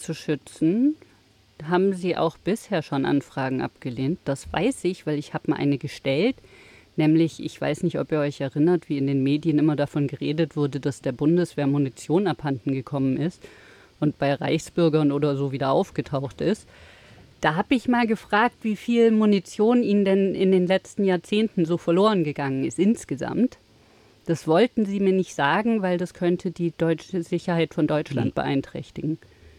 zu schützen, haben sie auch bisher schon Anfragen abgelehnt. Das weiß ich, weil ich habe mal eine gestellt. Nämlich, ich weiß nicht, ob ihr euch erinnert, wie in den Medien immer davon geredet wurde, dass der Bundeswehr Munition abhanden gekommen ist und bei Reichsbürgern oder so wieder aufgetaucht ist. Da habe ich mal gefragt, wie viel Munition ihnen denn in den letzten Jahrzehnten so verloren gegangen ist insgesamt. Das wollten sie mir nicht sagen, weil das könnte die deutsche Sicherheit von Deutschland beeinträchtigen.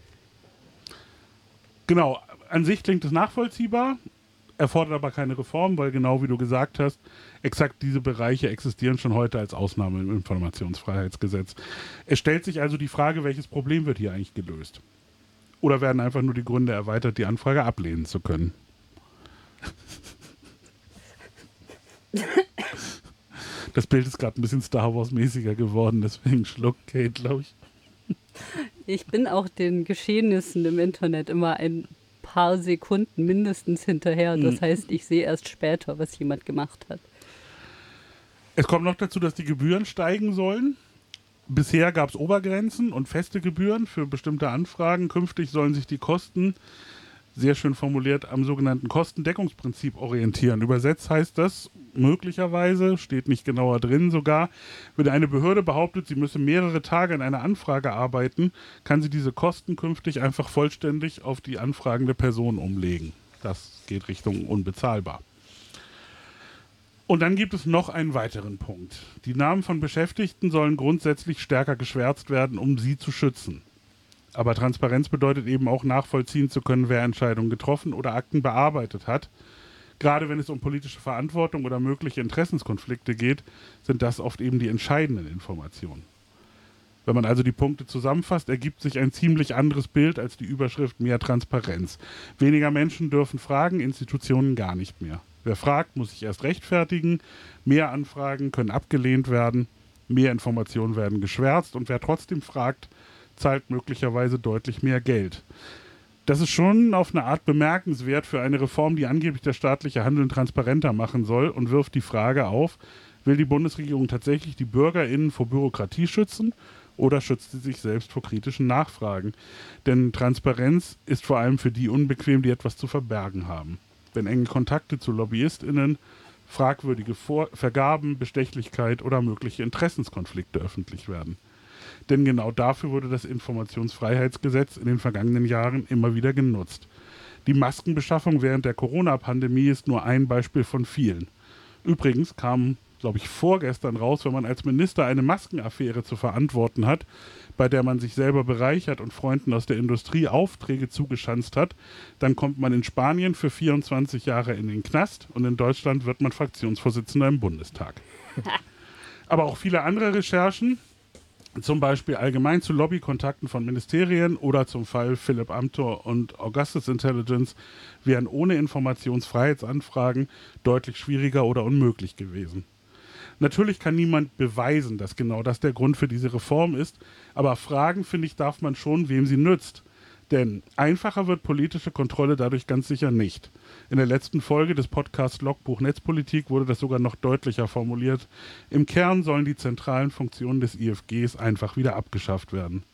Genau, an sich klingt es nachvollziehbar, erfordert aber keine Reform, weil genau wie du gesagt hast, exakt diese Bereiche existieren schon heute als Ausnahme im Informationsfreiheitsgesetz. Es stellt sich also die Frage, welches Problem wird hier eigentlich gelöst? Oder werden einfach nur die Gründe erweitert, die Anfrage ablehnen zu können? Das Bild ist gerade ein bisschen Star Wars-mäßiger geworden, deswegen schluckt Kate, glaube ich. Ich bin auch den Geschehnissen im Internet immer ein paar Sekunden mindestens hinterher. Das heißt, ich sehe erst später, was jemand gemacht hat. Es kommt noch dazu, dass die Gebühren steigen sollen. Bisher gab es Obergrenzen und feste Gebühren für bestimmte Anfragen. Künftig sollen sich die Kosten, sehr schön formuliert, am sogenannten Kostendeckungsprinzip orientieren. Übersetzt heißt das möglicherweise, steht nicht genauer drin sogar, wenn eine Behörde behauptet, sie müsse mehrere Tage an einer Anfrage arbeiten, kann sie diese Kosten künftig einfach vollständig auf die anfragende Person umlegen. Das geht Richtung unbezahlbar. Und dann gibt es noch einen weiteren Punkt. Die Namen von Beschäftigten sollen grundsätzlich stärker geschwärzt werden, um sie zu schützen. Aber Transparenz bedeutet eben auch nachvollziehen zu können, wer Entscheidungen getroffen oder Akten bearbeitet hat. Gerade wenn es um politische Verantwortung oder mögliche Interessenskonflikte geht, sind das oft eben die entscheidenden Informationen. Wenn man also die Punkte zusammenfasst, ergibt sich ein ziemlich anderes Bild als die Überschrift mehr Transparenz. Weniger Menschen dürfen fragen, Institutionen gar nicht mehr. Wer fragt, muss sich erst rechtfertigen, mehr Anfragen können abgelehnt werden, mehr Informationen werden geschwärzt und wer trotzdem fragt, zahlt möglicherweise deutlich mehr Geld. Das ist schon auf eine Art bemerkenswert für eine Reform, die angeblich das staatliche Handeln transparenter machen soll und wirft die Frage auf, will die Bundesregierung tatsächlich die BürgerInnen vor Bürokratie schützen oder schützt sie sich selbst vor kritischen Nachfragen? Denn Transparenz ist vor allem für die unbequem, die etwas zu verbergen haben. Wenn enge Kontakte zu LobbyistInnen, fragwürdige Vergaben, Bestechlichkeit oder mögliche Interessenskonflikte öffentlich werden. Denn genau dafür wurde das Informationsfreiheitsgesetz in den vergangenen Jahren immer wieder genutzt. Die Maskenbeschaffung während der Corona-Pandemie ist nur ein Beispiel von vielen. Übrigens kam, glaube ich, vorgestern raus, wenn man als Minister eine Maskenaffäre zu verantworten hat, bei der man sich selber bereichert und Freunden aus der Industrie Aufträge zugeschanzt hat, dann kommt man in Spanien für 24 Jahre in den Knast und in Deutschland wird man Fraktionsvorsitzender im Bundestag. Aber auch viele andere Recherchen, zum Beispiel allgemein zu Lobbykontakten von Ministerien oder zum Fall Philipp Amthor und Augustus Intelligence, wären ohne Informationsfreiheitsanfragen deutlich schwieriger oder unmöglich gewesen. Natürlich kann niemand beweisen, dass genau das der Grund für diese Reform ist, aber fragen, finde ich, darf man schon, wem sie nützt. Denn einfacher wird politische Kontrolle dadurch ganz sicher nicht. In der letzten Folge des Podcasts Logbuch Netzpolitik wurde das sogar noch deutlicher formuliert. Im Kern sollen die zentralen Funktionen des IFGs einfach wieder abgeschafft werden.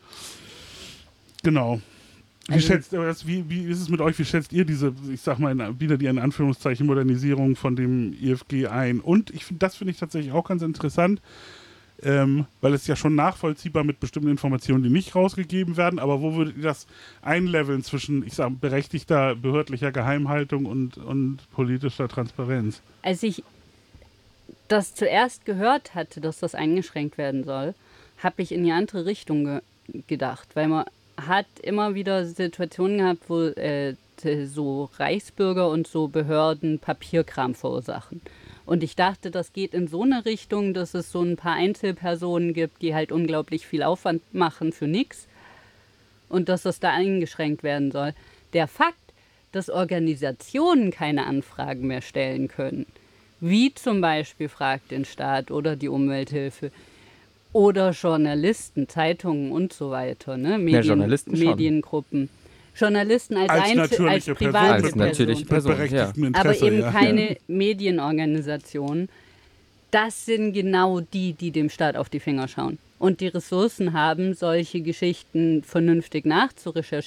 Genau. Wie ist es mit euch? Wie schätzt ihr diese, ich sag mal, wieder die in Anführungszeichen Modernisierung von dem IFG ein? Und das finde ich tatsächlich auch ganz interessant, weil es ja schon nachvollziehbar mit bestimmten Informationen, die nicht rausgegeben werden, aber wo würdet ihr das einleveln zwischen, ich sage, berechtigter behördlicher Geheimhaltung und politischer Transparenz? Als ich das zuerst gehört hatte, dass das eingeschränkt werden soll, habe ich in die andere Richtung gedacht, weil man hat immer wieder Situationen gehabt, wo so Reichsbürger und so Behörden Papierkram verursachen. Und ich dachte, das geht in so eine Richtung, dass es so ein paar Einzelpersonen gibt, die halt unglaublich viel Aufwand machen für nichts und dass das da eingeschränkt werden soll. Der Fakt, dass Organisationen keine Anfragen mehr stellen können, wie zum Beispiel Frag den Staat oder die Umwelthilfe oder Journalisten, Zeitungen und so weiter, ne? Mediengruppen. Journalisten als private Person. Ja. Aber eben keine Medienorganisationen. Das sind genau die dem Staat auf die Finger schauen. Und die Ressourcen haben, solche Geschichten vernünftig nachzurecherchieren